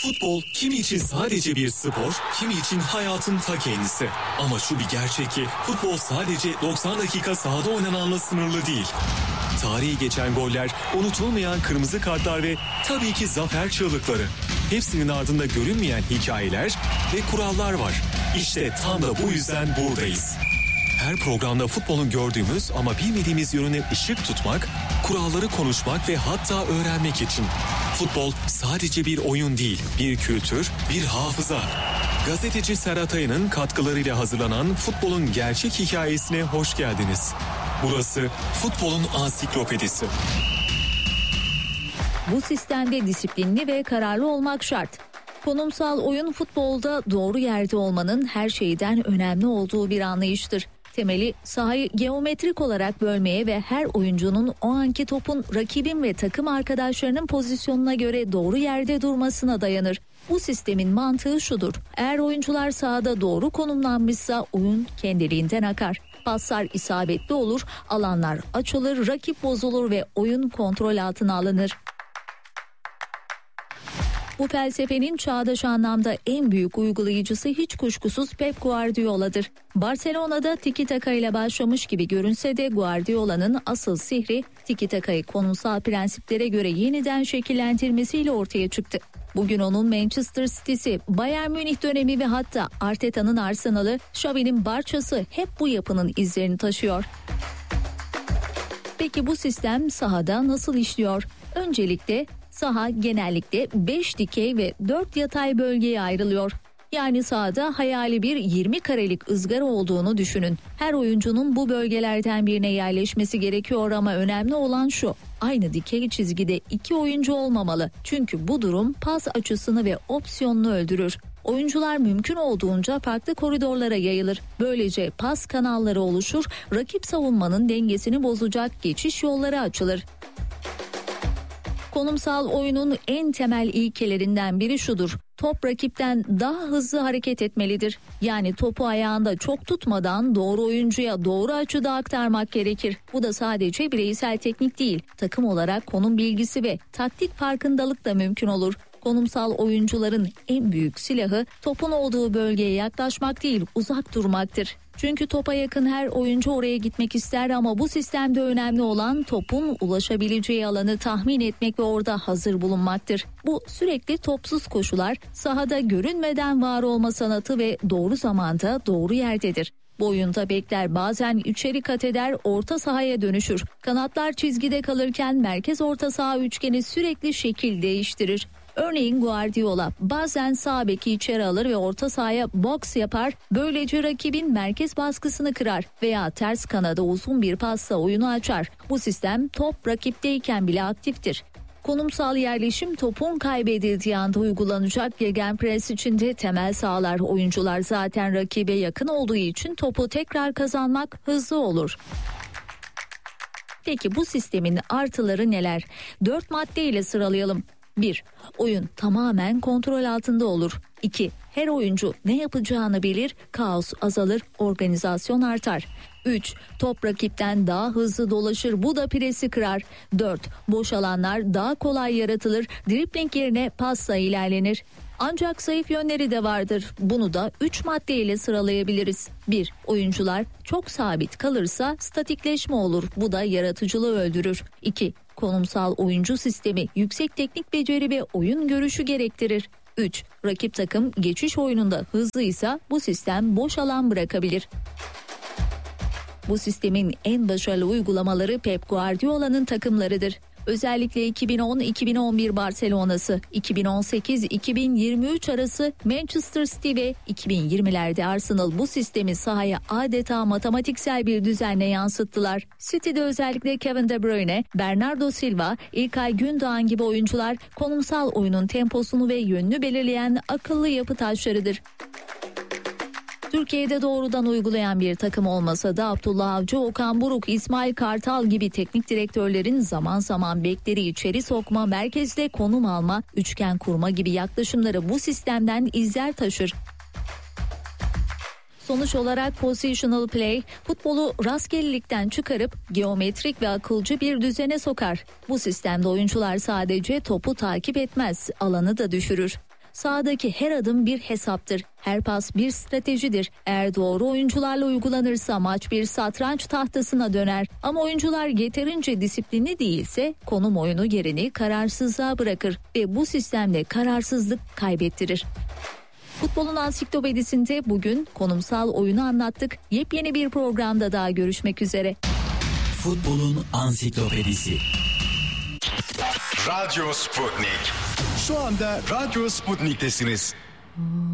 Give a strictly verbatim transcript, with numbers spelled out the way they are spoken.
Futbol kimi için sadece bir spor, kimi için hayatın ta kendisi. Ama şu bir gerçek ki futbol sadece doksan dakika sahada oynananla sınırlı değil. Tarihi geçen goller, unutulmayan kırmızı kartlar ve tabii ki zafer çığlıkları. Hepsinin ardında görünmeyen hikayeler ve kurallar var. İşte tam da bu yüzden buradayız. Her programda futbolun gördüğümüz ama bilmediğimiz yönüne ışık tutmak, kuralları konuşmak ve hatta öğrenmek için. Futbol sadece bir oyun değil, bir kültür, bir hafıza. Gazeteci Serhat Aya'nın katkılarıyla hazırlanan futbolun gerçek hikayesine hoş geldiniz. Burası futbolun ansiklopedisi. Bu sistemde disiplinli ve kararlı olmak şart. Konumsal oyun futbolda doğru yerde olmanın her şeyden önemli olduğu bir anlayıştır. Temeli sahayı geometrik olarak bölmeye ve her oyuncunun o anki topun rakibin ve takım arkadaşlarının pozisyonuna göre doğru yerde durmasına dayanır. Bu sistemin mantığı şudur: eğer oyuncular sahada doğru konumlanmışsa oyun kendiliğinden akar. Paslar isabetli olur, alanlar açılır, rakip bozulur ve oyun kontrol altına alınır. Bu felsefenin çağdaş anlamda en büyük uygulayıcısı hiç kuşkusuz Pep Guardiola'dır. Barcelona'da tiki taka ile başlamış gibi görünse de Guardiola'nın asıl sihri tiki takayı konumsal prensiplere göre yeniden şekillendirmesiyle ortaya çıktı. Bugün onun Manchester City'si, Bayern Münih dönemi ve hatta Arteta'nın Arsenal'ı, Xavi'nin Barça'sı hep bu yapının izlerini taşıyor. Peki bu sistem sahada nasıl işliyor? Öncelikle saha genellikle beş dikey ve dört yatay bölgeye ayrılıyor. Yani sahada hayali bir yirmi karelik ızgara olduğunu düşünün. Her oyuncunun bu bölgelerden birine yerleşmesi gerekiyor ama önemli olan şu: aynı dikey çizgide iki oyuncu olmamalı. Çünkü bu durum pas açısını ve opsiyonunu öldürür. Oyuncular mümkün olduğunca farklı koridorlara yayılır. Böylece pas kanalları oluşur, rakip savunmanın dengesini bozacak geçiş yolları açılır. Konumsal oyunun en temel ilkelerinden biri şudur: top rakipten daha hızlı hareket etmelidir. Yani topu ayağında çok tutmadan doğru oyuncuya doğru açıda aktarmak gerekir. Bu da sadece bireysel teknik değil, takım olarak konum bilgisi ve taktik farkındalık da mümkün olur. Konumsal oyuncuların en büyük silahı topun olduğu bölgeye yaklaşmak değil, uzak durmaktır. Çünkü topa yakın her oyuncu oraya gitmek ister ama bu sistemde önemli olan topun ulaşabileceği alanı tahmin etmek ve orada hazır bulunmaktır. Bu sürekli topsuz koşular, sahada görünmeden var olma sanatı ve doğru zamanda doğru yerdedir. Bu oyunda bekler bazen içeri kat eder, orta sahaya dönüşür. Kanatlar çizgide kalırken merkez orta saha üçgeni sürekli şekil değiştirir. Örneğin Guardiola bazen sağ beki içeri alır ve orta sahaya boks yapar, böylece rakibin merkez baskısını kırar veya ters kanada uzun bir pasla oyunu açar. Bu sistem top rakipteyken bile aktiftir. Konumsal yerleşim topun kaybedildiği anda uygulanacak. Gegenpress için de temel sağlar. Oyuncular zaten rakibe yakın olduğu için topu tekrar kazanmak hızlı olur. Peki bu sistemin artıları neler? Dört madde ile sıralayalım. bir. Oyun tamamen kontrol altında olur. iki. Her oyuncu ne yapacağını bilir, kaos azalır, organizasyon artar. üç. Top rakipten daha hızlı dolaşır, bu da presi kırar. dört. Boş alanlar daha kolay yaratılır, dribling yerine pasla ilerlenir. Ancak zayıf yönleri de vardır. Bunu da üç maddeyle sıralayabiliriz. bir. Oyuncular çok sabit kalırsa statikleşme olur. Bu da yaratıcılığı öldürür. iki. Konumsal oyuncu sistemi yüksek teknik beceri ve oyun görüşü gerektirir. üç. Rakip takım geçiş oyununda hızlıysa bu sistem boş alan bırakabilir. Bu sistemin en başarılı uygulamaları Pep Guardiola'nın takımlarıdır. Özellikle iki bin on iki bin on bir Barcelona'sı, iki bin on sekiz iki bin yirmi üç arası Manchester City ve iki bin yirmilerde Arsenal bu sistemi sahaya adeta matematiksel bir düzenle yansıttılar. City'de özellikle Kevin De Bruyne, Bernardo Silva, İlkay Gündoğan gibi oyuncular konumsal oyunun temposunu ve yönünü belirleyen akıllı yapı taşlarıdır. Türkiye'de doğrudan uygulayan bir takım olmasa da Abdullah Avcı, Okan Buruk, İsmail Kartal gibi teknik direktörlerin zaman zaman bekleri içeri sokma, merkezde konum alma, üçgen kurma gibi yaklaşımları bu sistemden izler taşır. Sonuç olarak positional play futbolu rastgelelikten çıkarıp geometrik ve akılcı bir düzene sokar. Bu sistemde oyuncular sadece topu takip etmez, alanı da düşürür. Sahadaki her adım bir hesaptır. Her pas bir stratejidir. Eğer doğru oyuncularla uygulanırsa maç bir satranç tahtasına döner. Ama oyuncular yeterince disiplinli değilse konum oyunu yerini kararsızlığa bırakır ve bu sistemde kararsızlık kaybettirir. Futbolun ansiklopedisinde bugün konumsal oyunu anlattık. Yepyeni bir programda daha görüşmek üzere. Futbolun ansiklopedisi. Radyo Sputnik. Şu anda Radyo Sputnik'tesiniz.